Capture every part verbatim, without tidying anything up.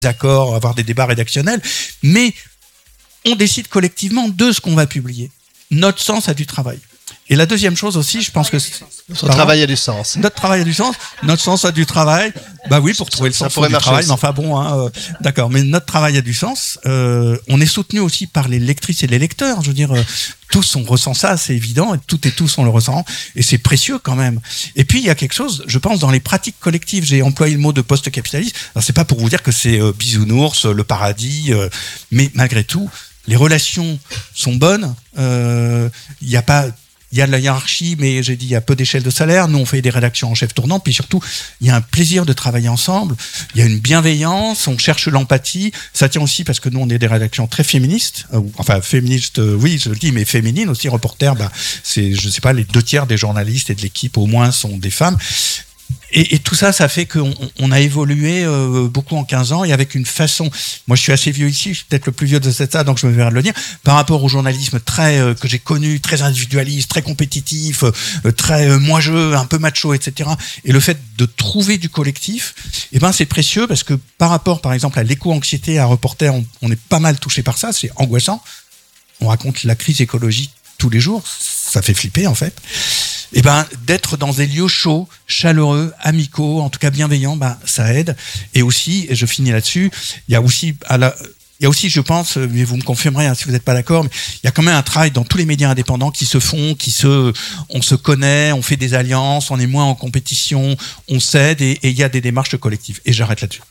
accords, avoir des débats rédactionnels, mais on décide collectivement de ce qu'on va publier. Notre sens a du travail. Et la deuxième chose aussi, je pense que... Notre travail a du sens. Notre travail a du sens. Notre sens a du travail. Bah oui, pour trouver le sens du travail. Mais enfin bon, hein, euh, d'accord. Mais notre travail a du sens. Euh, on est soutenu aussi par les lectrices et les lecteurs. Je veux dire, euh, tous on ressent ça, c'est évident. Et toutes et tous on le ressent. Et c'est précieux quand même. Et puis il y a quelque chose, je pense, dans les pratiques collectives. J'ai employé le mot de post-capitaliste. Alors c'est pas pour vous dire que c'est euh, bisounours, le paradis, euh, mais malgré tout, les relations sont bonnes. Il euh, y a pas Il y a de la hiérarchie, mais j'ai dit, il y a peu d'échelles de salaire. Nous, on fait des rédactions en chef tournant. Puis surtout, il y a un plaisir de travailler ensemble. Il y a une bienveillance. On cherche l'empathie. Ça tient aussi parce que nous, on est des rédactions très féministes. Euh, enfin, féministes, euh, oui, je le dis, mais féminines aussi. Reporters, bah, c'est, je sais pas, les deux tiers des journalistes et de l'équipe, au moins, sont des femmes. Et, et tout ça, ça fait qu'on on a évolué euh, beaucoup en quinze ans et avec une façon... Moi, je suis assez vieux ici, je suis peut-être le plus vieux de cette salle, donc je me verrai de le dire. Par rapport au journalisme très euh, que j'ai connu, très individualiste, très compétitif, euh, très euh, moi-je, un peu macho, et cetera. Et le fait de trouver du collectif, eh ben, c'est précieux parce que par rapport, par exemple, à l'éco-anxiété, à un reporter, on, on est pas mal touché par ça, c'est angoissant. On raconte la crise écologique tous les jours, ça fait flipper en fait. Eh ben, d'être dans des lieux chauds, chaleureux, amicaux, en tout cas bienveillants, ben, ça aide. Et aussi, et je finis là-dessus, il y a aussi, à la, il y a aussi, je pense, mais vous me confirmerez hein, si vous n'êtes pas d'accord, mais il y a quand même un travail dans tous les médias indépendants qui se font, qui se, on se connaît, on fait des alliances, on est moins en compétition, on s'aide et, et il y a des démarches collectives. Et j'arrête là-dessus.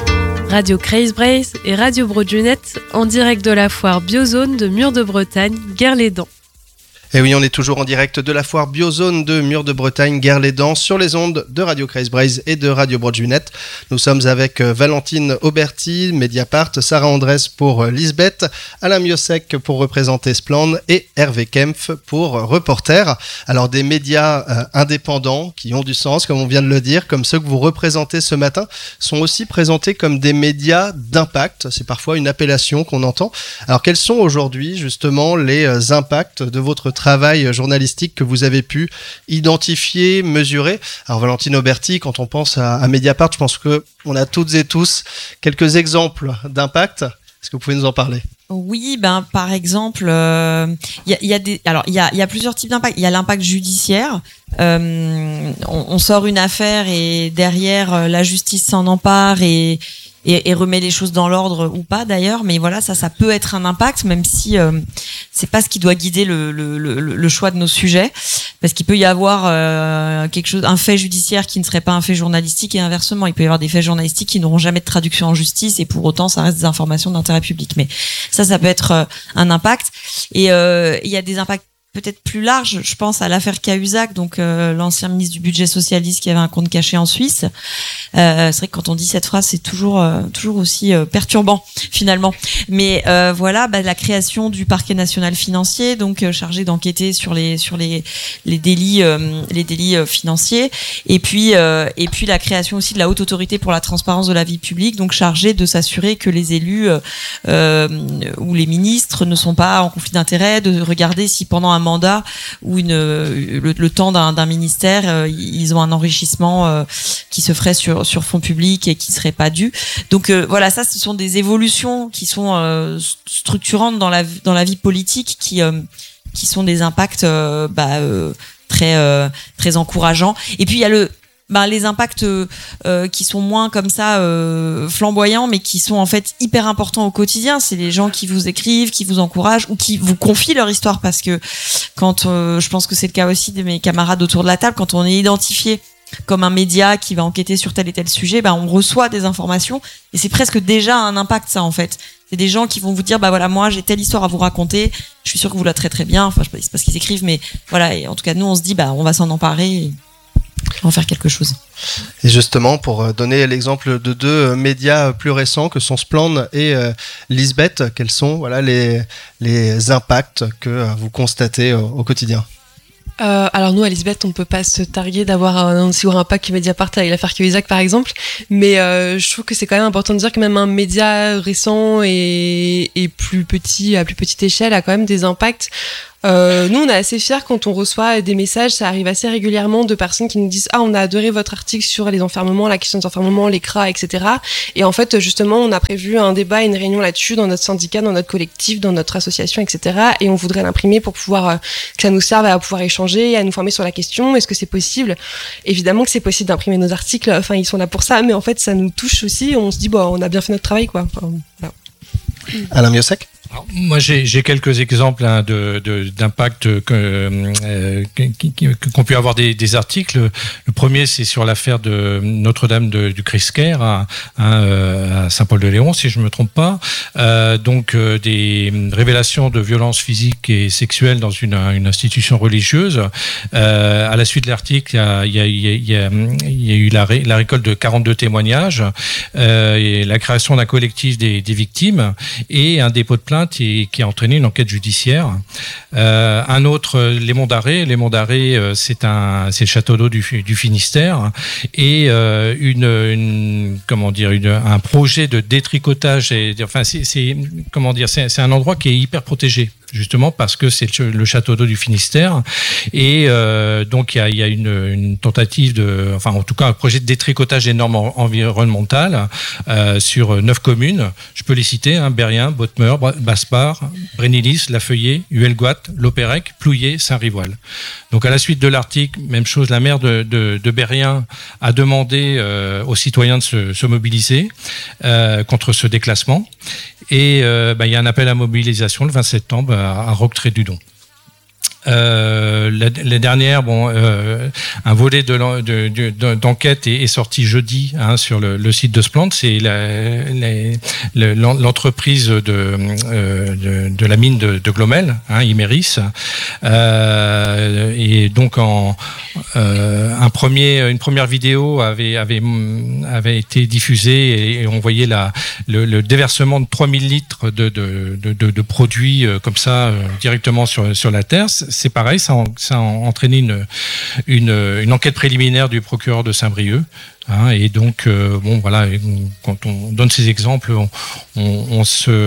Radio Crazy Brace et Radio Broadunette en direct de la foire Biozone de Mur de Bretagne, Guerre-les-Dents. Et oui, on est toujours en direct de la foire Biozone de Mur de Bretagne, Guerre-les-Dents, sur les ondes de Radio Crazy Brace et de Radio Broadunette. Nous sommes avec Valentine Auberti, Mediapart, Sarah Andrès pour Lisbeth, Alain Miosek pour représenter Spland et Hervé Kempf pour Reporter. Alors des médias euh, indépendants qui ont du sens, comme on vient de le dire, comme ceux que vous représentez ce matin, sont aussi présentés comme des médias d'impact. C'est parfois une appellation qu'on entend. Alors quels sont aujourd'hui justement les impacts de votre travail journalistique que vous avez pu identifier, mesurer? Alors Valentine Auberti, quand on pense à, à Mediapart, je pense qu'on a toutes et tous quelques exemples d'impact. Est-ce que vous pouvez nous en parler? Oui, ben par exemple, il euh, y, a, y a des, alors il y a, y a plusieurs types d'impact. Il y a l'impact judiciaire. Euh, on, on sort une affaire et derrière la justice s'en empare et Et, et remet les choses dans l'ordre ou pas d'ailleurs, mais voilà, ça, ça peut être un impact, même si euh, c'est pas ce qui doit guider le, le, le, le choix de nos sujets, parce qu'il peut y avoir euh, quelque chose, un fait judiciaire qui ne serait pas un fait journalistique et inversement, il peut y avoir des faits journalistiques qui n'auront jamais de traduction en justice et pour autant ça reste des informations d'intérêt public. Mais ça, ça peut être euh, un impact. Et euh, il y a des impacts peut-être plus large, je pense à l'affaire Cahuzac, donc euh, l'ancien ministre du budget socialiste qui avait un compte caché en Suisse. Euh, c'est vrai que quand on dit cette phrase, c'est toujours euh, toujours aussi euh, perturbant finalement. Mais euh, voilà, bah, la création du parquet national financier, donc euh, chargé d'enquêter sur les sur les les délits euh, les délits euh, financiers, et puis euh, et puis la création aussi de la haute autorité pour la transparence de la vie publique, donc chargée de s'assurer que les élus euh, euh, ou les ministres ne sont pas en conflit d'intérêts, de regarder si pendant un mandat ou une le, le temps d'un, d'un ministère euh, ils ont un enrichissement euh, qui se ferait sur sur fonds publics et qui serait pas dû. Donc euh, voilà, ça ce sont des évolutions qui sont euh, structurantes dans la dans la vie politique, qui euh, qui sont des impacts euh, bah, euh, très euh, très encourageants. Et puis il y a le Ben, les impacts euh, qui sont moins comme ça euh, flamboyants, mais qui sont en fait hyper importants au quotidien. C'est les gens qui vous écrivent, qui vous encouragent ou qui vous confient leur histoire, parce que quand euh, je pense que c'est le cas aussi de mes camarades autour de la table, quand on est identifié comme un média qui va enquêter sur tel et tel sujet, ben on reçoit des informations et c'est presque déjà un impact, ça en fait. C'est des gens qui vont vous dire bah voilà, moi j'ai telle histoire à vous raconter, je suis sûr que vous la traiterez bien. Enfin, je sais pas, c'est pas ce qu'ils écrivent, mais voilà. Et en tout cas, nous on se dit bah on va s'en emparer. Et en faire quelque chose. Et justement, pour donner l'exemple de deux médias plus récents que sont Spland et euh, Lisbeth, quels sont voilà, les, les impacts que vous constatez au, au quotidien? Euh, alors nous, à Lisbeth, on ne peut pas se targuer d'avoir un aussi gros impact que Mediapart avec l'affaire Cahuzac, par exemple, mais euh, je trouve que c'est quand même important de dire que même un média récent et, et plus petit, à plus petite échelle, a quand même des impacts. Euh, nous, on est assez fiers quand on reçoit des messages, ça arrive assez régulièrement de personnes qui nous disent « Ah, on a adoré votre article sur les enfermements, la question des enfermements, les C R A, et cetera » Et en fait, justement, on a prévu un débat, une réunion là-dessus dans notre syndicat, dans notre collectif, dans notre association, et cetera. Et on voudrait l'imprimer pour pouvoir, euh, que ça nous serve à pouvoir échanger, à nous former sur la question. Est-ce que c'est possible ? Évidemment que c'est possible d'imprimer nos articles, enfin, ils sont là pour ça, mais en fait, ça nous touche aussi. On se dit, bon, on a bien fait notre travail, quoi. Enfin, voilà. Alain Miossec ? Alors, moi, j'ai, j'ai quelques exemples hein, de, de, d'impact que, euh, qui, qui, qu'ont pu avoir des, des articles. Le premier, c'est sur l'affaire de Notre-Dame de, du Christ-Caire à, à, à Saint-Paul-de-Léon, si je ne me trompe pas. Euh, donc, euh, des révélations de violences physiques et sexuelles dans une, une institution religieuse. Euh, à la suite de l'article, il y a, il y a, il y a, il y a eu la, ré, la récolte de quarante-deux témoignages, euh, et la création d'un collectif des, des victimes et un dépôt de plainte et qui a entraîné une enquête judiciaire. Euh, un autre, les Monts d'Arrée. Les Monts d'Arrée, euh, c'est un, c'est le château d'eau du, du Finistère et euh, une, une, comment dire, une, un projet de détricotage. Et, enfin, c'est, c'est comment dire, c'est, c'est un endroit qui est hyper protégé. Justement parce que c'est le château d'eau du Finistère et euh, donc il y a, y a une, une tentative de, enfin en tout cas un projet de détricotage des normes environnementales euh, sur neuf communes. Je peux les citer hein, Berrien, Bottmer, Baspart, Brénilis, La Feuillée, Huelgoat, Lopérec, Plouillé, Saint-Rivoal. Donc à la suite de l'article, même chose, la maire de, de, de Berrien a demandé euh, aux citoyens de se, se mobiliser euh, contre ce déclassement. Et euh, bah, il y a un appel à mobilisation le vingt septembre à, à Roquetré-du-Don. Euh, la, la dernière, bon, euh, un volet de, de, de, d'enquête est, est sorti jeudi hein, sur le, le site de Splend. C'est la, la, l'entreprise de, euh, de, de la mine de, de Glomel, hein, Imeris. Euh, et donc, en, euh, un premier, une première vidéo avait, avait, avait été diffusée et, et on voyait la, le, le déversement de trois mille litres de, de, de, de, de produits euh, comme ça euh, directement sur, sur la terre. C'est pareil, ça a, ça a entraîné une, une, une enquête préliminaire du procureur de Saint-Brieuc. Hein, et donc, euh, bon, voilà, quand on donne ces exemples, on, on, on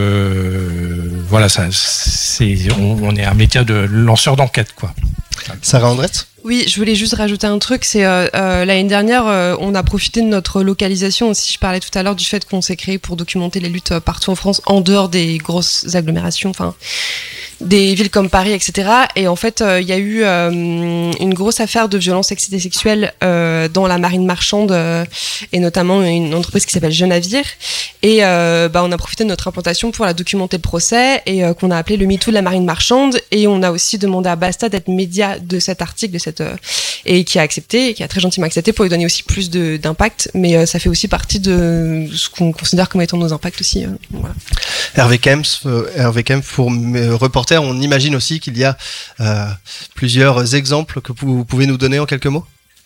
se, voilà, ça, c'est, on, on est un métier de lanceur d'enquête, quoi. Sarah Andretz ? Oui, je voulais juste rajouter un truc, c'est euh, euh, l'année dernière, euh, on a profité de notre localisation aussi. Je parlais tout à l'heure du fait qu'on s'est créé pour documenter les luttes partout en France, en dehors des grosses agglomérations, enfin des villes comme Paris, et cetera. Et en fait, il euh, y a eu euh, une grosse affaire de violence sexistes et sexuelles euh, dans la marine marchande euh, et notamment une entreprise qui s'appelle Je Navire. Et euh, bah, on a profité de notre implantation pour la documenter le procès et euh, qu'on a appelé le MeToo de la marine marchande. Et on a aussi demandé à Basta d'être média de cet article, de cette euh, et qui a accepté, et qui a très gentiment accepté pour lui donner aussi plus de, d'impact. Mais euh, ça fait aussi partie de ce qu'on considère comme étant nos impacts aussi. Euh, voilà. Hervé Kempf, euh, Hervé Kempf, pour euh, reporter, on imagine aussi qu'il y a euh, plusieurs exemples que vous pouvez nous donner en quelques mots.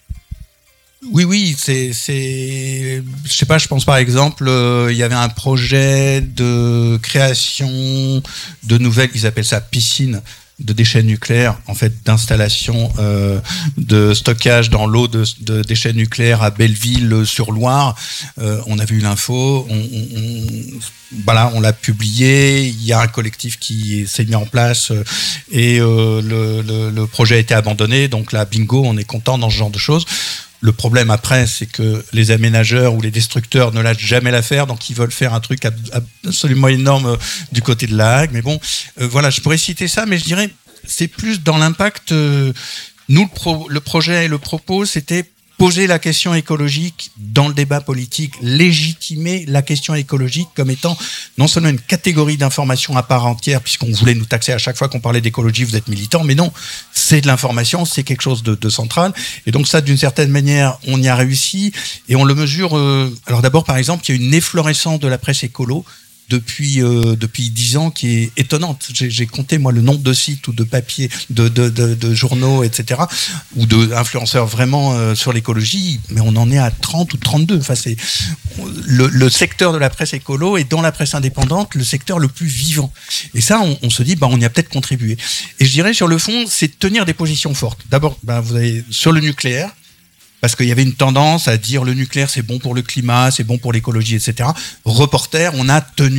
Oui, oui, c'est, c'est, je sais pas, je pense par exemple, euh, il y avait un projet de création de nouvelles, ils appellent ça piscine de déchets nucléaires, en fait, d'installation euh, de stockage dans l'eau de, de déchets nucléaires à Belleville-sur-Loire. Euh, on a vu l'info, on, on, on, voilà, on l'a publié. Il y a un collectif qui s'est mis en place euh, et euh, le, le, le projet a été abandonné. Donc là, bingo, on est content dans ce genre de choses. Le problème après, c'est que les aménageurs ou les destructeurs ne lâchent jamais l'affaire, donc ils veulent faire un truc absolument énorme du côté de la Hague. Mais bon, euh, voilà, je pourrais citer ça, mais je dirais, c'est plus dans l'impact. Euh, nous, le, pro, le projet et le propos, c'était poser la question écologique dans le débat politique, légitimer la question écologique comme étant non seulement une catégorie d'information à part entière, puisqu'on voulait nous taxer à chaque fois qu'on parlait d'écologie, vous êtes militant, mais non, c'est de l'information, c'est quelque chose de, de central. Et donc ça, d'une certaine manière, on y a réussi et on le mesure. Euh, alors d'abord, par exemple, il y a une efflorescence de la presse écolo depuis euh, depuis dix ans qui est étonnante. J'ai, j'ai compté moi le nombre de sites ou de papiers, de de de, de journaux, et cetera, ou de influenceurs vraiment euh, sur l'écologie, mais on en est à trente ou trente-deux. Enfin, c'est le, le secteur de la presse écolo est dans la presse indépendante le secteur le plus vivant. Et ça, on, on se dit, bah on y a peut-être contribué. Et je dirais sur le fond, c'est de tenir des positions fortes. D'abord, bah, vous avez sur le nucléaire. Parce qu'il y avait une tendance à dire le nucléaire c'est bon pour le climat, c'est bon pour l'écologie, et cetera. Reporter, on a tenu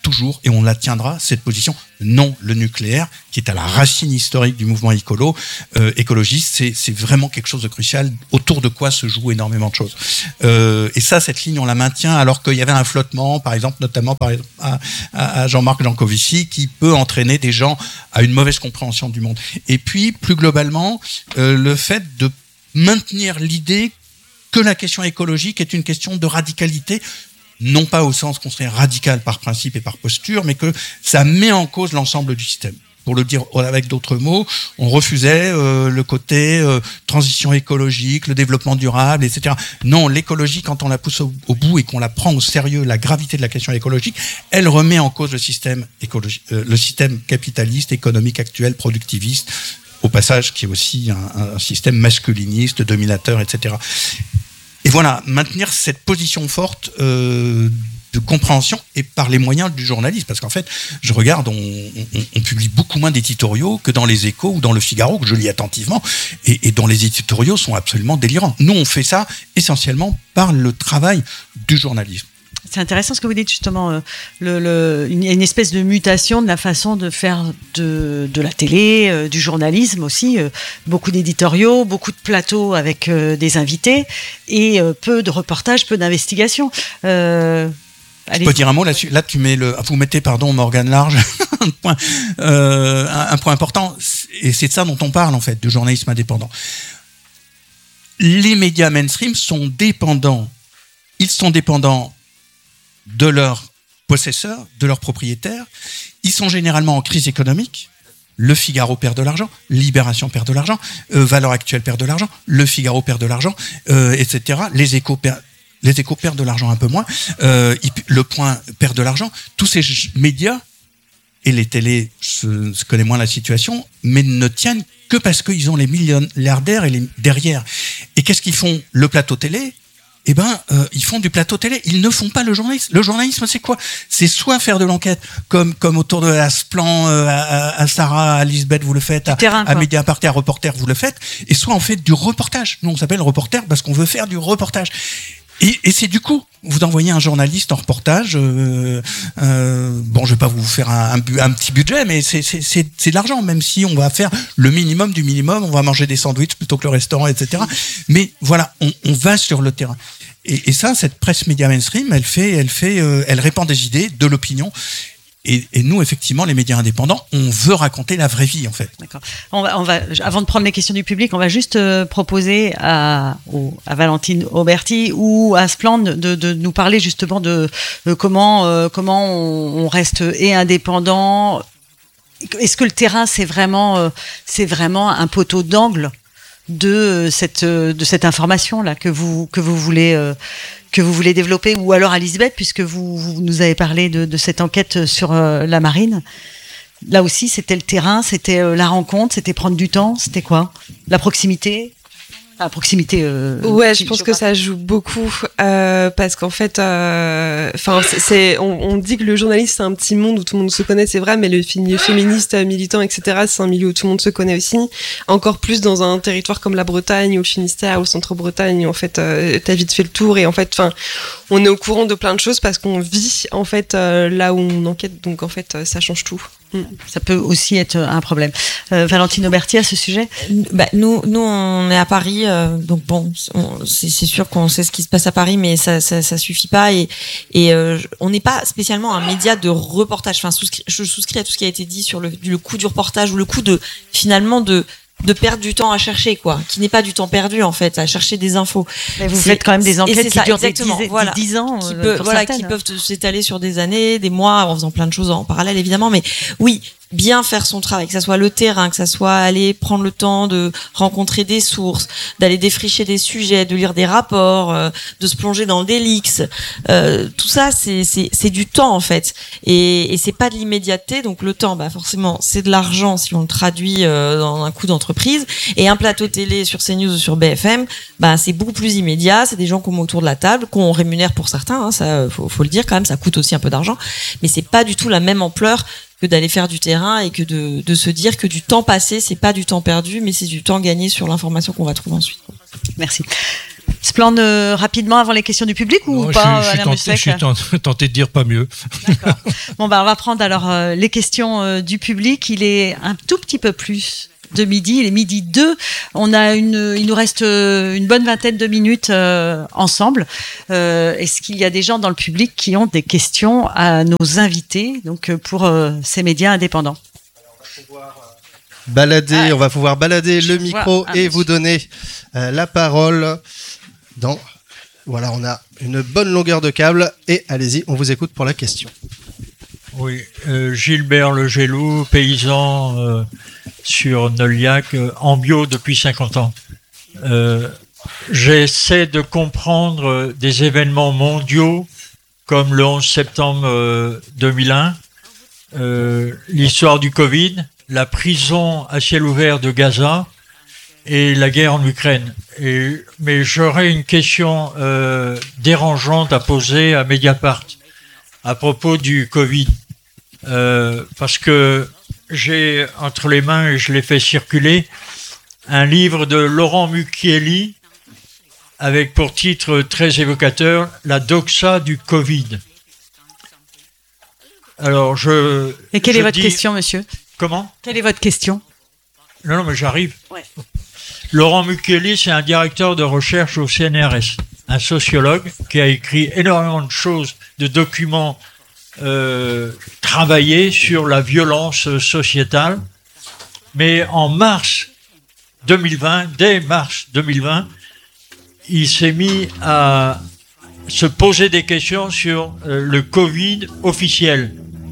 toujours, et on la tiendra, cette position. Non, le nucléaire, qui est à la racine historique du mouvement écolo, euh, écologiste, c'est, c'est vraiment quelque chose de crucial, autour de quoi se jouent énormément de choses. Euh, et ça, cette ligne, on la maintient, alors qu'il y avait un flottement, par exemple, notamment par, à, à Jean-Marc Jancovici, qui peut entraîner des gens à une mauvaise compréhension du monde. Et puis, plus globalement, euh, le fait de maintenir l'idée que la question écologique est une question de radicalité, non pas au sens qu'on serait radical par principe et par posture, mais que ça met en cause l'ensemble du système. Pour le dire avec d'autres mots, on refusait euh, le côté euh, transition écologique, le développement durable, et cetera. Non, l'écologie, quand on la pousse au, au bout et qu'on la prend au sérieux, la gravité de la question écologique, elle remet en cause le système écologique, euh, le système capitaliste, économique actuel, productiviste, au passage, qui est aussi un, un système masculiniste, dominateur, et cetera. Et voilà, maintenir cette position forte euh, de compréhension et par les moyens du journalisme. Parce qu'en fait, je regarde, on, on, on publie beaucoup moins d'éditoriaux que dans les Échos ou dans le Figaro, que je lis attentivement, et, et dont les éditoriaux sont absolument délirants. Nous, on fait ça essentiellement par le travail du journalisme. C'est intéressant ce que vous dites justement, euh, le, le, une, une espèce de mutation de la façon de faire de, de la télé, euh, du journalisme aussi, euh, beaucoup d'éditoriaux, beaucoup de plateaux avec euh, des invités et euh, peu de reportages, peu d'investigations. Euh, Je peux dire un mot là-dessus. Là, tu mets le, vous mettez, pardon, Morgane Large, un point, euh, un, un point important, et c'est de ça dont on parle en fait, du journalisme indépendant. Les médias mainstream sont dépendants, ils sont dépendants de leurs possesseurs, de leurs propriétaires. Ils sont généralement en crise économique. Le Figaro perd de l'argent, Libération perd de l'argent, euh, Valeurs Actuelles perd de l'argent, Le Figaro perd de l'argent, euh, et cetera. Les Échos perdent, les Échos perdent de l'argent un peu moins. Euh, Le Point perd de l'argent. Tous ces médias, et les télés se, se connaissent moins la situation, mais ne tiennent que parce qu'ils ont les milliardaires et les, derrière. Et qu'est-ce qu'ils font? Le plateau télé, eh ben, euh, ils font du plateau télé. Ils ne font pas le journalisme. Le journalisme, c'est quoi? C'est soit faire de l'enquête, comme comme autour de Asplan, euh, à, à Sarah, à Lisbeth, vous le faites, à, terrain, à Mediapart, à Reporter, vous le faites, et soit on fait du reportage. Nous, on s'appelle reporter parce qu'on veut faire du reportage. Et, et c'est du coup, vous envoyez un journaliste en reportage. Euh, euh, bon, je vais pas vous faire un, un, un petit budget, mais c'est, c'est, c'est, c'est de l'argent, même si on va faire le minimum du minimum. On va manger des sandwichs plutôt que le restaurant, et cetera. Mais voilà, on, on va sur le terrain. Et, et ça, cette presse média mainstream, elle fait, elle fait, euh, elle répand des idées, de l'opinion. Et, et nous, effectivement, les médias indépendants, on veut raconter la vraie vie, en fait. D'accord. On va, on va, avant de prendre les questions du public, on va juste euh, proposer à, au, à Valentine Auberti ou à Asplan de, de, de nous parler justement de, de comment, euh, comment on, on reste et indépendant. Est-ce que le terrain, c'est vraiment, euh, c'est vraiment un poteau d'angle de cette, de cette information-là que vous, que vous voulez... Euh, que vous voulez développer, ou alors à Lisbeth, puisque vous, vous nous avez parlé de, de cette enquête sur euh, la marine. Là aussi, c'était le terrain, c'était euh, la rencontre, c'était prendre du temps, c'était quoi? La proximité? À proximité. Euh, ouais, je pense que ça joue beaucoup euh, parce qu'en fait, enfin, euh, c'est, c'est on, on dit que le journaliste c'est un petit monde où tout le monde se connaît, c'est vrai, mais le milieu féministe, militant, et cetera, c'est un milieu où tout le monde se connaît aussi. Encore plus dans un territoire comme la Bretagne, ou le Finistère, ou le Centre-Bretagne, en fait, euh, t'as vite fait le tour et en fait, enfin, on est au courant de plein de choses parce qu'on vit en fait euh, là où on enquête, donc en fait, ça change tout. Ça peut aussi être un problème. Euh, Valentine Auberti, à ce sujet? Bah, nous, nous, on est à Paris, euh, donc bon, on, c'est, c'est sûr qu'on sait ce qui se passe à Paris, mais ça, ça, ça suffit pas. Et, et euh, on n'est pas spécialement un média de reportage. Enfin, souscris, je souscris à tout ce qui a été dit sur le, le coût du reportage ou le coût de finalement de de perdre du temps à chercher, quoi, qui n'est pas du temps perdu en fait, à chercher des infos. Mais vous c'est, faites quand même des enquêtes qui ça, durent exactement, des dix, voilà, dix ans, qui, peut, voilà, qui peuvent s'étaler sur des années, des mois, en faisant plein de choses en parallèle évidemment, mais oui, bien faire son travail, que ça soit le terrain, que ça soit aller prendre le temps de rencontrer des sources, d'aller défricher des sujets, de lire des rapports, euh, de se plonger dans des leaks, euh, tout ça c'est, c'est, c'est du temps en fait, et, et c'est pas de l'immédiateté, donc le temps, bah forcément c'est de l'argent si on le traduit euh, dans un coût d'entreprise, et un plateau télé sur CNews ou sur B F M, bah c'est beaucoup plus immédiat, c'est des gens qu'on met autour de la table, qu'on rémunère pour certains, hein, ça faut, faut le dire quand même, ça coûte aussi un peu d'argent, mais c'est pas du tout la même ampleur que d'aller faire du terrain et que de, de se dire que du temps passé, c'est pas du temps perdu, mais c'est du temps gagné sur l'information qu'on va trouver ensuite. Merci. Splend, euh, rapidement avant les questions du public ou non, pas, je, je, Alain tenté, Musec ? je suis tenté, tenté de dire pas mieux. D'accord. Bon, bah, on va prendre alors euh, les questions euh, du public. Il est un tout petit peu plus de midi, il est midi deux. On a une, il nous reste euh, une bonne vingtaine de minutes euh, ensemble. Euh, est-ce qu'il y a des gens dans le public qui ont des questions à nos invités, donc euh, pour euh, ces médias indépendants ? Balader, Ah, on va pouvoir balader le micro un et monsieur. vous donner euh, la parole. Dans, voilà, on a une bonne longueur de câble et allez-y, on vous écoute pour la question. Oui, euh, Gilbert Le Gélou, paysan euh, sur Noliac, euh, en bio depuis cinquante ans. Euh, j'essaie de comprendre euh, des événements mondiaux comme le onze septembre euh, deux mille un, euh, l'histoire du Covid, la prison à ciel ouvert de Gaza et la guerre en Ukraine. Et, mais j'aurais une question euh, dérangeante à poser à Mediapart à propos du Covid. Euh, parce que j'ai entre les mains, et je l'ai fait circuler, un livre de Laurent Mucchielli avec pour titre très évocateur « La doxa du Covid ». Alors, je... Et quelle je est votre dis... question, monsieur ? Comment ? Quelle est votre question ? Non, non, mais j'arrive. Ouais. Laurent Mucchielli, c'est un directeur de recherche au C N R S, un sociologue qui a écrit énormément de choses, de documents euh, travaillés sur la violence sociétale. Mais en mars deux mille vingt, dès mars deux mille vingt, il s'est mis à se poser des questions sur euh, le Covid officiel.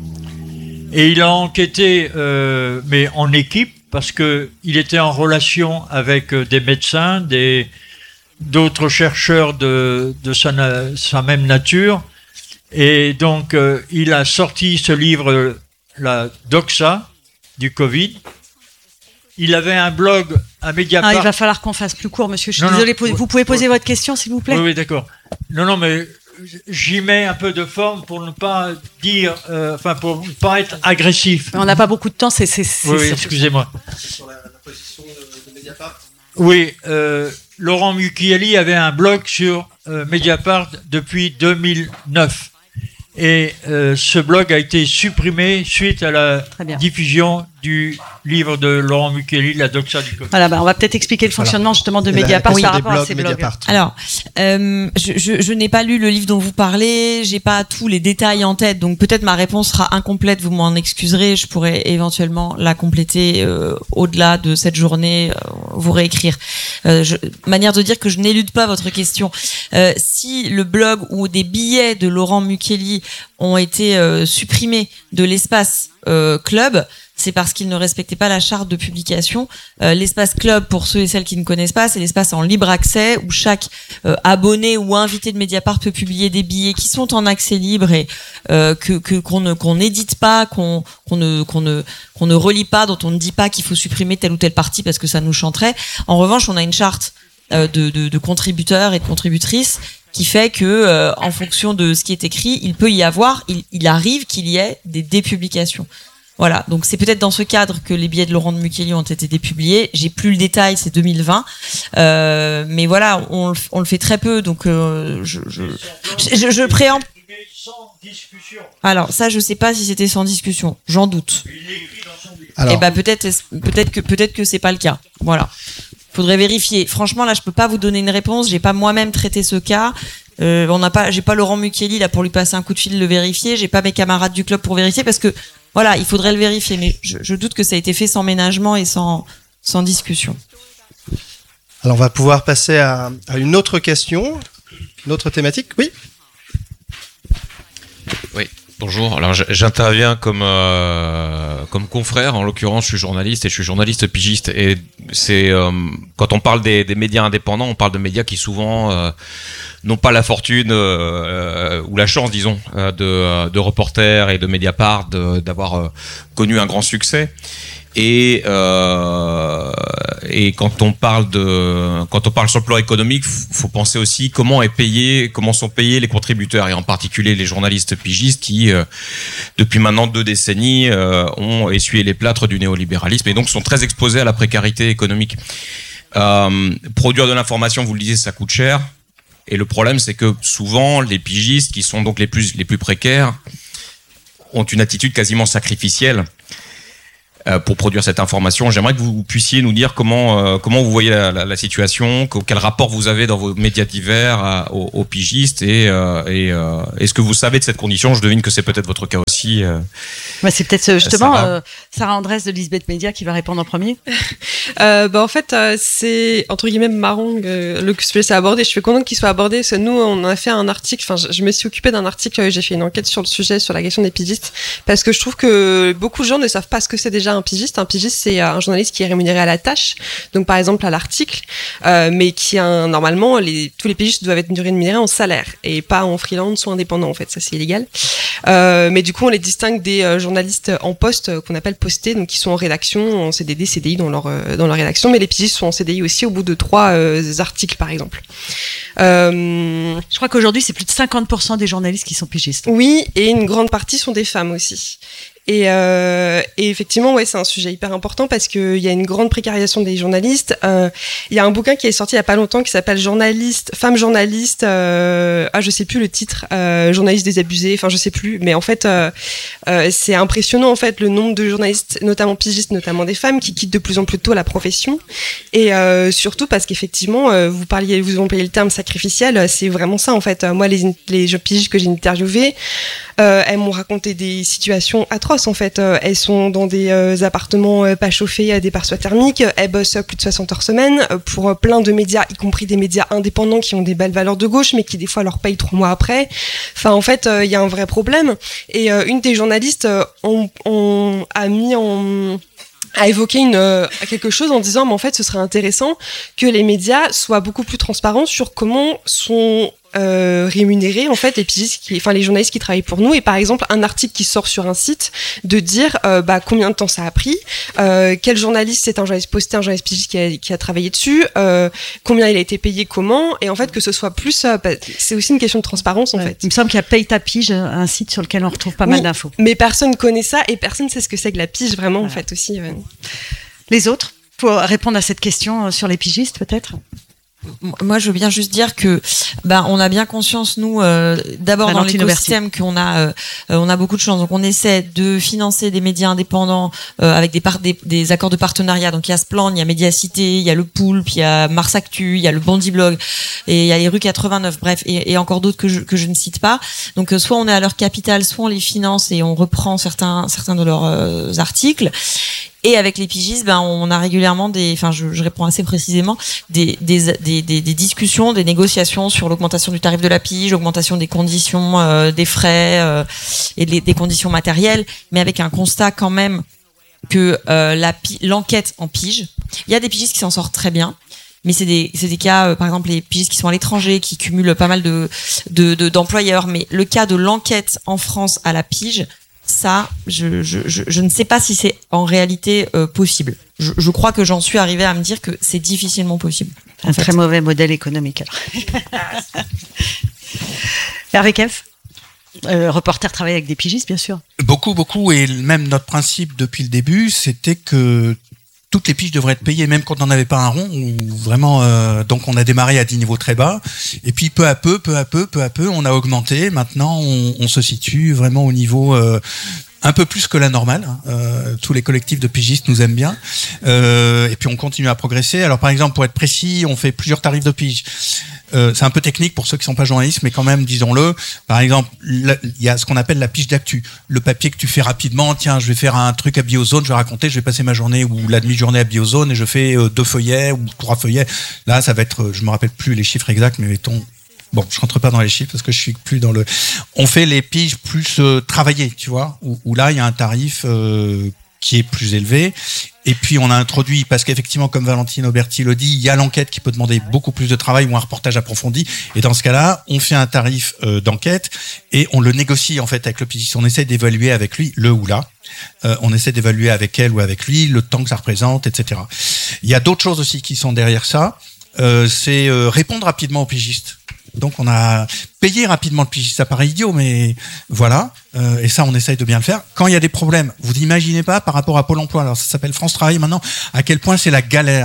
Et il a enquêté, euh, mais en équipe, parce que il était en relation avec des médecins, des d'autres chercheurs de, de sa, sa même nature, et donc euh, il a sorti ce livre, la doxa du Covid. Il avait un blog à Mediapart. Ah, il va falloir qu'on fasse plus court, monsieur. Je suis Non, désolée. non, Vous pouvez poser oui. votre question, s'il vous plaît ? Oui, oui, d'accord. Non, non, mais j'y mets un peu de forme pour ne pas dire, euh, enfin pour ne pas être agressif. On n'a pas beaucoup de temps, c'est... c'est, c'est Oui, oui, c'est- excusez-moi. Sur la, la position de, de Mediapart. Oui, euh, Laurent Mucchielli avait un blog sur euh, Mediapart depuis deux mille neuf. Et euh, ce blog a été supprimé suite à la Très bien. diffusion du livre de Laurent Mucchielli, La doxa du Covid. Voilà, bah, on va peut-être expliquer le fonctionnement justement de Et la Mediapart réponse par des rapport à blogs ces blogs. Mediapart. Alors, euh, je, je, je n'ai pas lu le livre dont vous parlez, j'ai pas tous les détails en tête, donc peut-être ma réponse sera incomplète, vous m'en excuserez, je pourrais éventuellement la compléter euh, au-delà de cette journée, euh, vous réécrire. Euh, je, manière de dire que je n'élude pas votre question. Euh, si le blog ou des billets de Laurent Mucchielli ont été euh, supprimés de l'espace euh, club, c'est parce qu'il ne respectait pas la charte de publication. Euh, l'espace club, pour ceux et celles qui ne connaissent pas, c'est l'espace en libre accès où chaque euh, abonné ou invité de Mediapart peut publier des billets qui sont en accès libre et euh, que que qu'on ne qu'on n'édite pas, qu'on qu'on ne qu'on ne qu'on ne relie pas, dont on ne dit pas qu'il faut supprimer telle ou telle partie parce que ça nous chanterait. En revanche, on a une charte euh, de, de de contributeurs et de contributrices qui fait que, euh, en fonction de ce qui est écrit, il peut y avoir, il, il arrive qu'il y ait des dépublications. Voilà, donc c'est peut-être dans ce cadre que les billets de Laurent de Mucchielli ont été dépubliés. J'ai plus le détail, c'est deux mille vingt, euh, mais voilà, on, le- on le fait très peu, donc euh, je, je, je, je, je préempte. Alors ça, je sais pas si c'était sans discussion, j'en doute. Alors, Et ben peut-être, peut-être que peut-être que c'est pas le cas. Voilà, faudrait vérifier. Franchement, là, je peux pas vous donner une réponse. J'ai pas moi-même traité ce cas. Euh, on n'a pas, j'ai pas Laurent Mucchielli là pour lui passer un coup de fil, le vérifier. J'ai pas mes camarades du club pour vérifier parce que voilà, il faudrait le vérifier. Mais je, je doute que ça a été fait sans ménagement et sans sans discussion. alors, on va pouvoir passer à, à une autre question, une autre thématique. Oui. Bonjour, alors j- j'interviens comme euh, comme confrère, en l'occurrence je suis journaliste et je suis journaliste pigiste et c'est euh, quand on parle des, des médias indépendants, on parle de médias qui souvent euh, n'ont pas la fortune euh, ou la chance, disons, euh, de, de reporters et de Mediapart de- d'avoir euh, connu un grand succès. Et, euh, et quand on parle de, quand on parle sur le plan économique, f- faut penser aussi comment est payé, comment sont payés les contributeurs et en particulier les journalistes pigistes qui, euh, depuis maintenant deux décennies, euh, ont essuyé les plâtres du néolibéralisme et donc sont très exposés à la précarité économique. Euh, produire de l'information, vous le disiez, ça coûte cher. Et le problème, c'est que souvent, les pigistes, qui sont donc les plus, les plus précaires, ont une attitude quasiment sacrificielle euh, pour produire cette information. J'aimerais que vous puissiez nous dire comment, euh, comment vous voyez la, la, la situation, quel rapport vous avez dans vos médias divers à, aux, aux pigistes, et, euh, et euh, est-ce que vous savez de cette condition? Je devine que c'est peut-être votre cas aussi. Euh, bah, c'est peut-être justement Sarah. Euh, Sarah Andrès de Lisbeth Média qui va répondre en premier. Euh, bah, en fait, euh, c'est entre guillemets marrant euh, le sujet c'est abordé. Je suis contente qu'il soit abordé parce que nous, on a fait un article. Enfin, je, je me suis occupée d'un article. J'ai fait une enquête sur le sujet, sur la question des pigistes, parce que je trouve que beaucoup de gens ne savent pas ce que c'est déjà un pigiste. Un pigiste, c'est un journaliste qui est rémunéré à la tâche, donc par exemple à l'article, euh, mais qui a normalement les, tous les pigistes doivent être rémunérés en salaire et pas en freelance ou indépendant. En fait, ça c'est illégal. Euh, mais du coup, on les distingue des euh, journalistes en poste euh, qu'on appelle postés, donc qui sont en rédaction, en C D D, C D I dans leur euh, dans leur rédaction, mais les pigistes sont en C D I aussi au bout de trois euh, articles, par exemple. Euh... Je crois qu'aujourd'hui, c'est plus de cinquante pour cent des journalistes qui sont pigistes. Oui, et une grande partie sont des femmes aussi. Et, euh, et effectivement, ouais, c'est un sujet hyper important parce qu'il y a une grande précarisation des journalistes. Euh, il y a un bouquin qui est sorti il y a pas longtemps qui s'appelle Journaliste, Femmes journalistes. Euh, ah, je sais plus le titre. Euh, journalistes désabusés. Enfin, je sais plus. Mais en fait, euh, euh, c'est impressionnant en fait le nombre de journalistes, notamment pigistes, notamment des femmes, qui quittent de plus en plus tôt la profession. Et euh, surtout parce qu'effectivement, euh, vous parliez, vous employez le terme sacrificiel. C'est vraiment ça en fait. Moi, les les pigistes que j'ai interviewés, euh, elles m'ont raconté des situations atroces. En fait, euh, elles sont dans des euh, appartements euh, pas chauffés, à des pare-soies thermiques. Elles bossent plus de soixante heures semaine euh, pour euh, plein de médias, y compris des médias indépendants qui ont des belles valeurs de gauche, mais qui des fois leur payent trois mois après. Enfin, en fait, il euh, y a un vrai problème. Et euh, une des journalistes euh, on, on a mis en a évoqué une, euh, quelque chose en disant mais en fait ce serait intéressant que les médias soient beaucoup plus transparents sur comment sont euh, rémunérés en fait les pigistes qui, enfin les journalistes qui travaillent pour nous, et par exemple un article qui sort sur un site de dire euh, bah combien de temps ça a pris, euh, quel journaliste c'est un journaliste posté, un journaliste pigiste qui a, qui a travaillé dessus, euh, combien il a été payé, comment, et en fait que ce soit plus euh, bah, c'est aussi une question de transparence en ouais. fait. Il me semble qu'il y a Paye ta pige, un site sur lequel on retrouve pas oui, mal d'infos. Mais personne connaît ça et personne sait ce que c'est que la pige vraiment voilà. En fait aussi. Ouais. Les autres, pour répondre à cette question sur les pigistes peut-être. Moi, je veux bien juste dire que, ben, on a bien conscience, nous, euh, d'abord dans l'écosystème, qu'on a, euh, on a beaucoup de chance. Donc, on essaie de financer des médias indépendants euh, avec des, par- des, des accords de partenariat. Donc, il y a Splan, il y a Médiacité, il y a le Poulpe, il y a Mars Actu, il y a le Bandy Blog, et il y a les Rue quatre-vingt-neuf. Bref, et, et encore d'autres que je que je ne cite pas. Donc, euh, soit on est à leur capital, soit on les finance et on reprend certains certains de leurs euh, articles. Et avec les pigistes, ben on a régulièrement des, enfin je, je réponds assez précisément, des, des des des des discussions, des négociations sur l'augmentation du tarif de la pige, l'augmentation des conditions, euh, des frais euh, et des, des conditions matérielles, mais avec un constat quand même que euh, la l'enquête en pige, il y a des pigistes qui s'en sortent très bien. Mais c'est des, c'est des cas, euh, par exemple, les pigistes qui sont à l'étranger, qui cumulent pas mal de, de, de, d'employeurs. Mais le cas de l'enquête en France à la pige, ça, je, je, je, je ne sais pas si c'est en réalité euh, possible. Je, je crois que j'en suis arrivée à me dire que c'est difficilement possible. Un fait. Très mauvais modèle économique, alors. Hervé Keff, euh, reporter travaille avec des pigistes, bien sûr. Beaucoup, beaucoup. Et même notre principe depuis le début, c'était que toutes les piges devraient être payées, même quand on n'en avait pas un rond, ou vraiment. Euh, donc, on a démarré à des niveaux très bas, et puis peu à peu, peu à peu, peu à peu, on a augmenté. Maintenant, on, on se situe vraiment au niveau euh, un peu plus que la normale. Hein. Euh, tous les collectifs de pigistes nous aiment bien, euh, et puis on continue à progresser. Alors, par exemple, pour être précis, on fait plusieurs tarifs de pige. Euh, c'est un peu technique pour ceux qui sont pas journalistes, mais quand même, disons-le. Par exemple, il y a ce qu'on appelle la pige d'actu. Le papier que tu fais rapidement. Tiens, je vais faire un truc à Biozone, je vais raconter, je vais passer ma journée ou la demi-journée à Biozone et je fais euh, deux feuillets ou trois feuillets. Là, ça va être, je me rappelle plus les chiffres exacts, mais mettons. Bon, je rentre pas dans les chiffres parce que je suis plus dans le. On fait les piges plus euh, travaillées, tu vois, où, où là, il y a un tarif euh, qui est plus élevé. Et puis on a introduit, parce qu'effectivement, comme Valentine Auberti le dit, il y a l'enquête qui peut demander beaucoup plus de travail ou un reportage approfondi. Et dans ce cas-là, on fait un tarif euh, d'enquête et on le négocie en fait avec le pigiste. On essaie d'évaluer avec lui le ou la. Euh, on essaie d'évaluer avec elle ou avec lui le temps que ça représente, et cetera. Il y a d'autres choses aussi qui sont derrière ça. Euh, c'est euh, répondre rapidement aux pigistes. Donc on a payé rapidement le pigiste, ça paraît idiot, mais voilà. Euh, et ça, on essaye de bien le faire. Quand il y a des problèmes, vous n'imaginez pas par rapport à Pôle emploi, alors ça s'appelle France Travail maintenant, à quel point c'est la galère.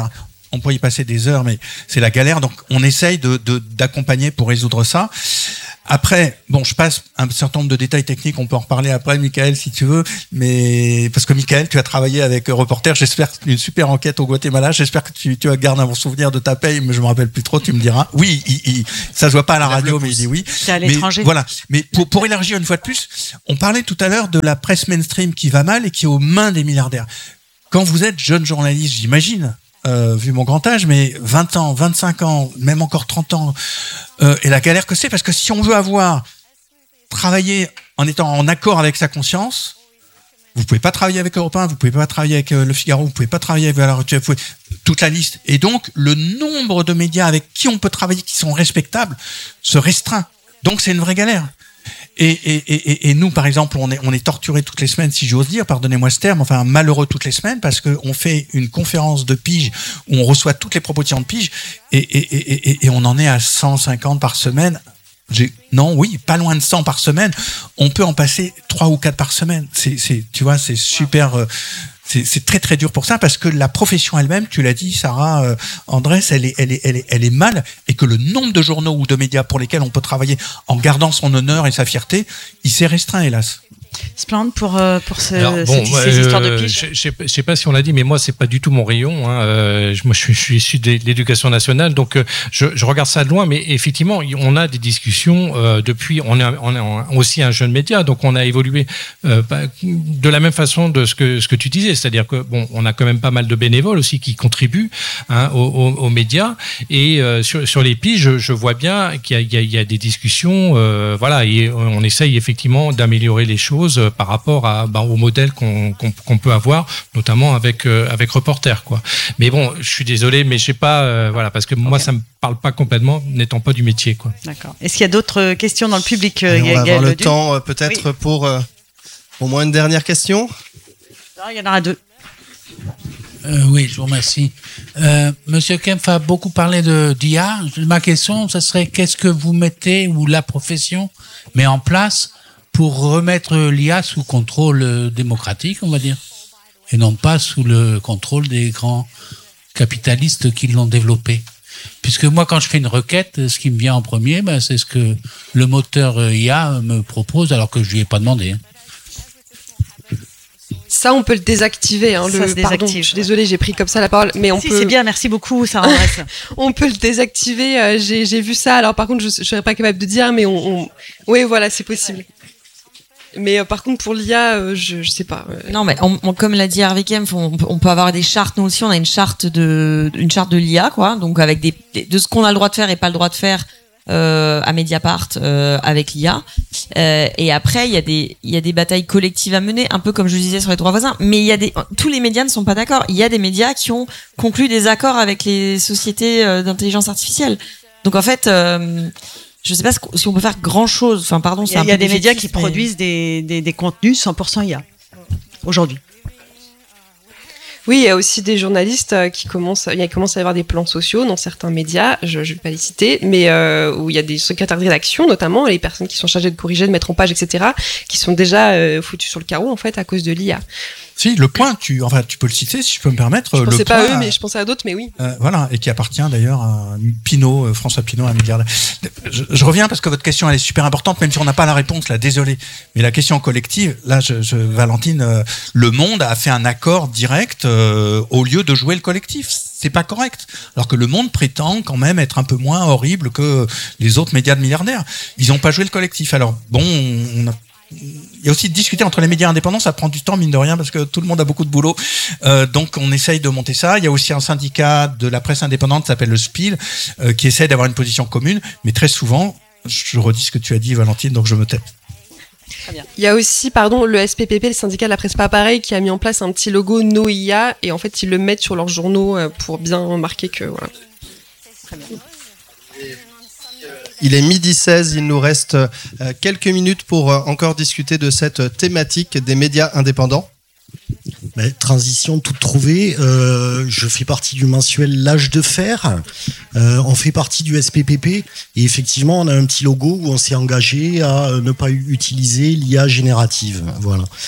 on pourrait y passer des heures, mais c'est la galère. Donc, on essaye de, de, d'accompagner pour résoudre ça. Après, bon, je passe un certain nombre de détails techniques, on peut en reparler après, Michael, si tu veux, mais parce que Michael, tu as travaillé avec Reporter, j'espère une super enquête au Guatemala, j'espère que tu, tu as gardé un bon souvenir de ta paye, mais je me rappelle plus trop, tu me diras. Oui, il, il, ça se voit pas à la radio, mais il dit oui. C'est à l'étranger. Mais, voilà. Mais pour, pour élargir une fois de plus, on parlait tout à l'heure de la presse mainstream qui va mal et qui est aux mains des milliardaires. Quand vous êtes jeune journaliste, j'imagine, Euh, vu mon grand âge, mais vingt ans, vingt-cinq ans, même encore trente ans, euh, et la galère que c'est, parce que si on veut avoir travaillé en étant en accord avec sa conscience, vous pouvez pas travailler avec Europe un, vous pouvez pas travailler avec euh, Le Figaro, vous pouvez pas travailler avec Valeurs Actuelles, vous pouvez, toute la liste. Et donc, le nombre de médias avec qui on peut travailler, qui sont respectables, se restreint. Donc, c'est une vraie galère. Et, et, et, et nous, par exemple, on est, on est torturés toutes les semaines, si j'ose dire, pardonnez-moi ce terme, enfin malheureux toutes les semaines, parce qu'on fait une conférence de pige où on reçoit toutes les propositions de pige, et, et, et, et, et on en est à cent cinquante par semaine. J'ai, non, oui, pas loin de cent par semaine. On peut en passer trois ou quatre par semaine. C'est, c'est, tu vois, c'est super... Euh, C'est, c'est très très dur pour ça, parce que la profession elle-même, tu l'as dit, Sarah, euh, Andrés, elle est, elle est, elle est, elle est mal, et que le nombre de journaux ou de médias pour lesquels on peut travailler en gardant son honneur et sa fierté, il s'est restreint, hélas. Splend pour euh, pour ce, Alors, bon, cette, euh, ces histoires de pige. Je ne sais pas si on l'a dit, mais moi c'est pas du tout mon rayon. Hein. Euh, moi je suis, je suis issu de l'éducation nationale, donc euh, je, je regarde ça de loin. Mais effectivement, on a des discussions euh, depuis. On est, on est aussi un jeune média, donc on a évolué euh, de la même façon de ce que ce que tu disais, c'est-à-dire que bon, on a quand même pas mal de bénévoles aussi qui contribuent hein, aux, aux, aux médias. Et euh, sur sur les piges, je, je vois bien qu'il y a, il y a, il y a des discussions. Euh, voilà, et on essaye effectivement d'améliorer les choses par rapport à, bah, au modèle qu'on, qu'on, qu'on peut avoir, notamment avec, euh, avec Reporter, quoi. Mais bon, je suis désolé, mais je sais pas, euh, voilà, parce que moi, okay. ça me parle pas complètement, n'étant pas du métier, quoi. D'accord. Est-ce qu'il y a d'autres questions dans le public? Allez, on va avoir le du... temps, euh, peut-être, oui. pour euh, au moins une dernière question. Non, il y en aura deux. Euh, oui, je vous remercie. Euh, Monsieur Kempf a beaucoup parlé de d'I A. Ma question, ce serait qu'est-ce que vous mettez, ou la profession met en place pour remettre l'I A sous contrôle démocratique, on va dire, et non pas sous le contrôle des grands capitalistes qui l'ont développé. Puisque moi, quand je fais une requête, ce qui me vient en premier, ben, c'est ce que le moteur I A me propose, alors que je lui ai pas demandé. Ça, on peut le désactiver. Hein, ça le, se désactive. Pardon, je suis désolée, j'ai pris comme ça la parole, mais on si, peut. C'est bien, merci beaucoup, Sarah Andrés. On peut le désactiver. Euh, j'ai, j'ai vu ça. Alors, par contre, je, je serais pas capable de dire, mais on. on... Oui, voilà, c'est possible. Mais euh, par contre, pour l'I A, euh, je, je sais pas. Euh... Non, mais on, on, comme l'a dit Harvey Kempf, on, on peut avoir des chartes. Nous aussi, on a une charte de, une charte de l'I A, quoi. Donc avec des, de ce qu'on a le droit de faire et pas le droit de faire. Euh, à Mediapart euh, avec l'I A euh, et après il y a des il y a des batailles collectives à mener, un peu comme je disais sur les droits voisins, mais il y a des tous les médias ne sont pas d'accord. Il y a des médias qui ont conclu des accords avec les sociétés euh, d'intelligence artificielle. Donc en fait euh, je sais pas si on peut faire grand chose. Enfin pardon, c'est il y a, un il y a peu des médias qui mais... produisent des, des des contenus cent pour cent I A aujourd'hui. Oui, il y a aussi des journalistes qui commencent, il commence à y avoir des plans sociaux dans certains médias, je ne vais pas les citer, mais euh, où il y a des secrétaires de rédaction, notamment les personnes qui sont chargées de corriger, de mettre en page, et cetera, qui sont déjà euh, foutues sur le carreau en fait à cause de l'I A. Si, le point, tu, enfin, tu peux le citer, si je peux me permettre. Je le pensais point, pas à eux, mais je pensais à d'autres, mais oui. Euh, voilà, et qui appartient d'ailleurs à Pinault, François Pinault, un milliardaire. Je, je reviens parce que votre question, elle est super importante, même si on n'a pas la réponse, là, désolé. Mais la question collective, là, je, je, Valentine, euh, le Monde a fait un accord direct euh, au lieu de jouer le collectif. C'est pas correct. Alors que le Monde prétend quand même être un peu moins horrible que les autres médias de milliardaires. Ils n'ont pas joué le collectif. Alors, bon, on a il y a aussi de discuter entre les médias indépendants, ça prend du temps mine de rien parce que tout le monde a beaucoup de boulot, euh, donc on essaye de monter ça. Il y a aussi un syndicat de la presse indépendante qui s'appelle le S P I L euh, qui essaie d'avoir une position commune, mais très souvent, je redis ce que tu as dit Valentine, donc je me tais. Très bien. Il y a aussi, pardon, le S P P P, le syndicat de la presse pas pareil, qui a mis en place un petit logo No I A et en fait ils le mettent sur leurs journaux pour bien marquer que voilà. Très bien. Il est midi seize, il nous reste euh, quelques minutes pour euh, encore discuter de cette thématique des médias indépendants. Mais, transition toute trouvée, euh, je fais partie du mensuel L'Âge de Fer, euh, on fait partie du S P P P et effectivement on a un petit logo où on s'est engagé à ne pas utiliser l'I A générative. Voilà.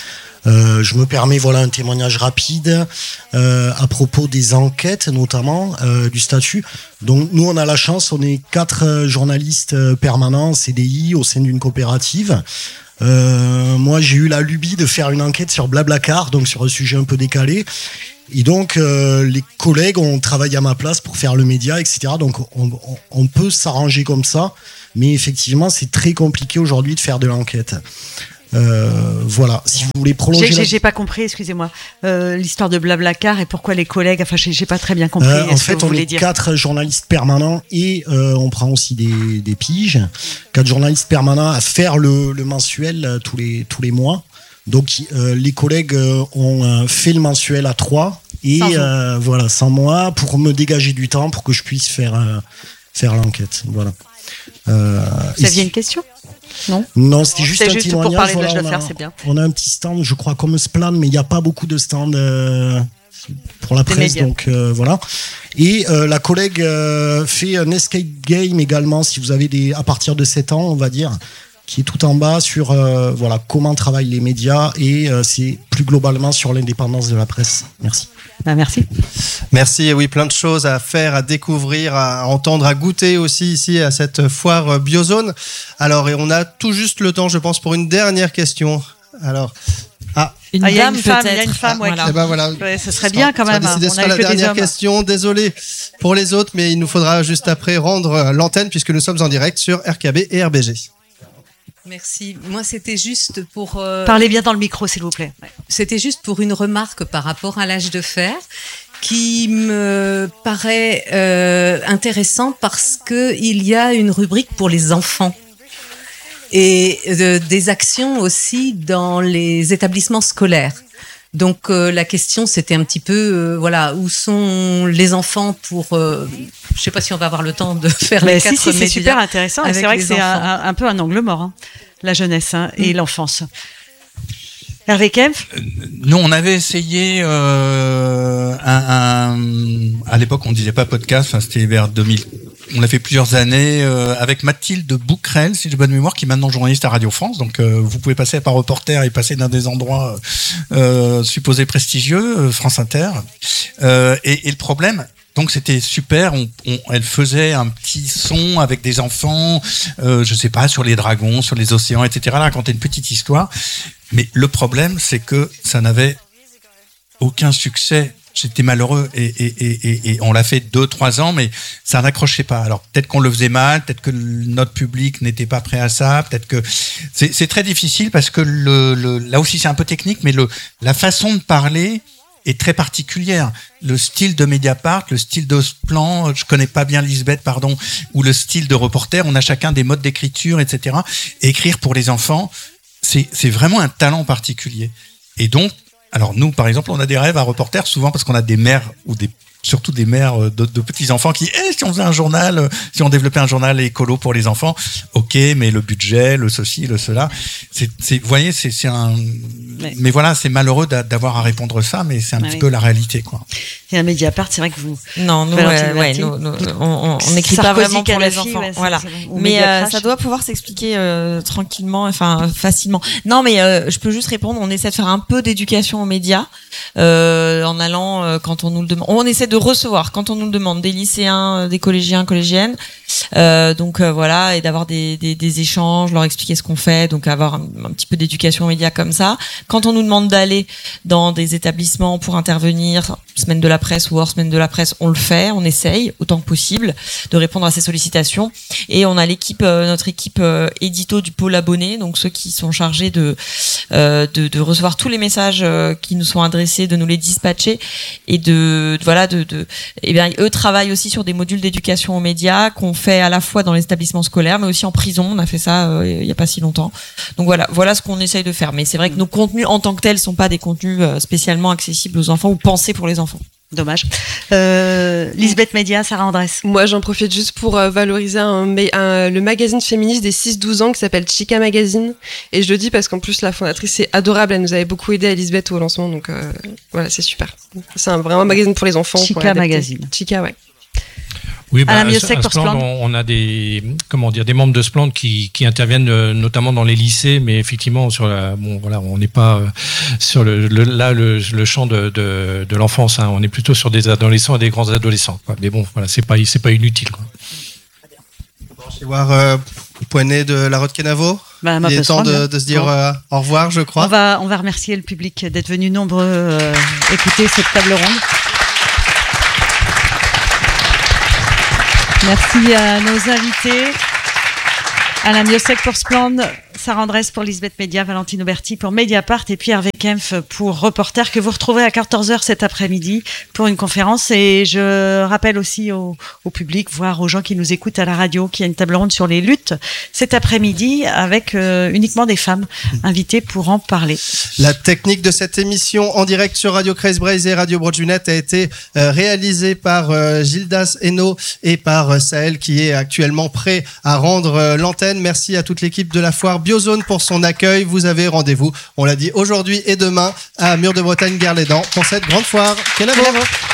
Euh, je me permets voilà un témoignage rapide euh, à propos des enquêtes, notamment euh, du statut. Donc nous, on a la chance, on est quatre journalistes permanents C D I au sein d'une coopérative. Euh, moi, j'ai eu la lubie de faire une enquête sur Blablacar, donc sur un sujet un peu décalé. Et donc, euh, les collègues ont travaillé à ma place pour faire le média, et cetera. Donc, on, on, on peut s'arranger comme ça, mais effectivement, c'est très compliqué aujourd'hui de faire de l'enquête. Euh, voilà, si vous voulez prolonger... J'ai, la... j'ai pas compris, excusez-moi, euh, l'histoire de Blablacar et pourquoi les collègues, enfin j'ai, j'ai pas très bien compris. Euh, en Est-ce fait, que vous on voulez est dire quatre journalistes permanents et euh, on prend aussi des, des piges. Quatre journalistes permanents à faire le, le mensuel euh, tous les, tous les mois. Donc euh, les collègues euh, ont euh, fait le mensuel à trois et euh, voilà, sans moi, pour me dégager du temps pour que je puisse faire, euh, faire l'enquête. Voilà. Euh, Vous aviez une question ? Non, non, c'était juste c'est un juste témoignage. pour parler de voilà, l'âge on, de a, fer, c'est bien. on a un petit stand, je crois, comme Splan, mais il n'y a pas beaucoup de stands euh, pour la Des presse, médias. donc euh, voilà. Et euh, la collègue euh, fait un escape game également, si vous avez des, à partir de sept ans, on va dire, qui est tout en bas sur euh, voilà comment travaillent les médias et euh, c'est plus globalement sur l'indépendance de la presse. Merci. Bah, merci. Merci, et oui, plein de choses à faire, à découvrir, à entendre, à goûter aussi ici à cette foire Biozone. Alors, et on a tout juste le temps, je pense, pour une dernière question. Alors, ah. Une ah, il y a une femme, il y a une femme, ouais. Ah, voilà. Eh ben voilà. Ouais, ce serait bien quand même. Ça, décidé, on ce sera a la eu que des dernière hommes. question. Désolé pour les autres, mais il nous faudra juste après rendre l'antenne puisque nous sommes en direct sur R K B et R B G. Merci. Moi, c'était juste pour... Euh... Parlez bien dans le micro, s'il vous plaît. Ouais. C'était juste pour une remarque par rapport à l'âge de fer qui me paraît euh, intéressant parce qu'il y a une rubrique pour les enfants et euh, des actions aussi dans les établissements scolaires. Donc euh, la question c'était un petit peu euh, voilà où sont les enfants pour euh, je sais pas si on va avoir le temps de faire mais les si, quatre si, médias. C'est super intéressant. C'est vrai que c'est un, un peu un angle mort, hein, la jeunesse hein, et mmh. l'enfance. Hervé Kempf. Nous, on avait essayé euh, un, un, à l'époque, on disait pas podcast, enfin, c'était vers deux mille. On l'a fait plusieurs années euh, avec Mathilde Bouquerel, si j'ai bonne mémoire, qui est maintenant journaliste à Radio France. Donc, euh, vous pouvez passer par reporter et passer dans des endroits euh, supposés prestigieux, euh, France Inter. Euh, et, et le problème. Donc c'était super, on, on, elle faisait un petit son avec des enfants, euh, je sais pas, sur les dragons, sur les océans, et cetera. Elle racontait une petite histoire. Mais le problème, c'est que ça n'avait aucun succès. J'étais malheureux et, et, et, et, et on l'a fait deux, trois ans, mais ça n'accrochait pas. Alors peut-être qu'on le faisait mal, peut-être que notre public n'était pas prêt à ça, peut-être que c'est, c'est très difficile parce que le, le, là aussi c'est un peu technique, mais le, la façon de parler est très particulière. Le style de Mediapart, le style de Splan, je connais pas bien Lisbeth, pardon, ou le style de reporter, on a chacun des modes d'écriture, et cetera. Et écrire pour les enfants, c'est, c'est vraiment un talent particulier. Et donc, alors nous, par exemple, on a des rêves à reporter, souvent parce qu'on a des mères ou des surtout des mères de, de petits-enfants qui, eh, si on faisait un journal, si on développait un journal écolo pour les enfants, ok, mais le budget, le ceci, le cela, c'est, c'est vous voyez, c'est, c'est un... Mais, mais voilà, c'est malheureux d'avoir à répondre ça, mais c'est un ah petit oui. peu la réalité, quoi. Et un Mediapart, c'est vrai que vous... Non, nous, euh, ouais, nous, nous on n'écrit pas vraiment pour les enfants. Ouais, voilà. Mais euh, ça doit pouvoir s'expliquer euh, tranquillement, enfin facilement. Non, mais euh, je peux juste répondre, on essaie de faire un peu d'éducation aux médias, euh, en allant, euh, quand on nous le demande, on essaie de recevoir quand on nous le demande des lycéens, des collégiens, collégiennes, euh, donc euh, voilà, et d'avoir des, des, des échanges, leur expliquer ce qu'on fait, donc avoir un, un petit peu d'éducation aux médias comme ça. Quand on nous demande d'aller dans des établissements pour intervenir, semaine de la presse ou hors semaine de la presse, on le fait, on essaye autant que possible de répondre à ces sollicitations. Et on a l'équipe, euh, notre équipe euh, édito du pôle abonné, donc ceux qui sont chargés de euh, de, de recevoir tous les messages euh, qui nous sont adressés, de nous les dispatcher et de, de voilà de, de eh bien eux travaillent aussi sur des modules d'éducation aux médias qu'on fait à la fois dans les établissements scolaires, mais aussi en prison. On a fait ça euh, il y a pas si longtemps. Donc voilà, voilà ce qu'on essaye de faire. Mais c'est vrai que nos contenus en tant que tels sont pas des contenus euh, spécialement accessibles aux enfants ou pensés pour les enfants. Dommage. Euh, Lisbeth Média, Sarah Andrés. Moi, j'en profite juste pour euh, valoriser un, un, le magazine féministe des six douze ans qui s'appelle Chica Magazine. Et je le dis parce qu'en plus, la fondatrice est adorable. Elle nous avait beaucoup aidé à Lisbeth au lancement. Donc euh, voilà, c'est super. C'est un, vraiment un magazine pour les enfants. Chica Magazine. Chica, ouais. Oui, bah, à la Miosec pour Spland, Spland. on, on a des comment dire des membres de Spland qui, qui interviennent euh, notamment dans les lycées, mais effectivement sur la bon voilà on n'est pas euh, sur le, le là le, le champ de, de, de l'enfance, hein, on est plutôt sur des adolescents et des grands adolescents. Quoi. Mais bon voilà c'est pas c'est pas inutile. Quoi. Je vais voir euh, Poinet de la Rote Kenavo. Bah, Il est temps de, de se dire bon. euh, au revoir, je crois. On va, on va remercier le public d'être venu nombreux euh, écouter cette table ronde. Merci à nos invités, à la Miosec pour Spland, Sarah Andrès pour Lisbeth Média, Valentine Auberti pour Mediapart et puis Hervé Kempf pour Reporter que vous retrouverez à quatorze heures cet après-midi pour une conférence. Et je rappelle aussi au, au public, voire aux gens qui nous écoutent à la radio, qu'il y a une table ronde sur les luttes cet après-midi avec euh, uniquement des femmes invitées pour en parler. La technique de cette émission en direct sur Radio Craze Braze et Radio Broadjunet a été euh, réalisée par euh, Gildas Hainaut et par euh, Sahel qui est actuellement prêt à rendre euh, l'antenne. Merci à toute l'équipe de la foire Biozone pour son accueil. Vous avez rendez-vous, on l'a dit, aujourd'hui et demain à Mur de Bretagne Guerre-les-Dents pour cette grande foire. Kenavo.